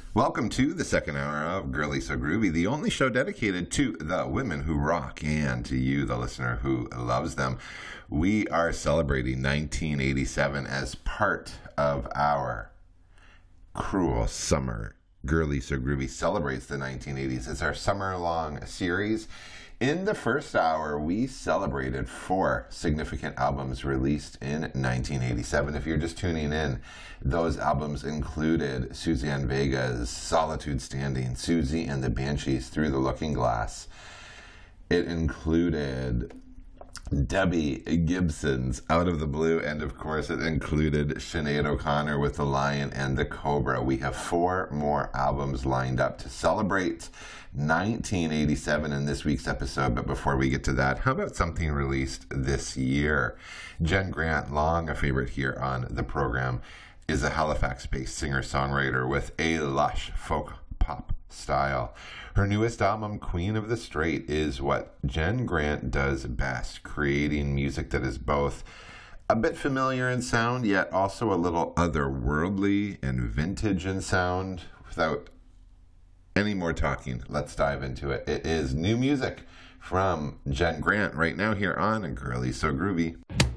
Welcome to the second hour of Girly So Groovy, the only show dedicated to the women who rock and to you, the listener who loves them. We are celebrating 1987 as part of our Cruel Summer. Girly So Groovy celebrates the 1980s. It's our summer-long series. In the first hour, we celebrated 4 significant albums released in 1987. If you're just tuning in, those albums included Suzanne Vega's Solitude Standing, Susie and the Banshees, Through the Looking Glass. It included Debbie Gibson's Out of the Blue, and of course it included Sinead O'Connor with The Lion and the Cobra. We have 4 more albums lined up to celebrate 1987 in this week's episode, but before we get to that, how about something released this year? Jen Grant, long a favorite here on the program, is a Halifax-based singer-songwriter with a lush folk pop style. Her newest album, Queen of the Straight, is what Jen Grant does best, creating music that is both a bit familiar in sound, yet also a little otherworldly and vintage in sound. Without any more talking, let's dive into it. It is new music from Jen Grant right now here on Girly So Groovy.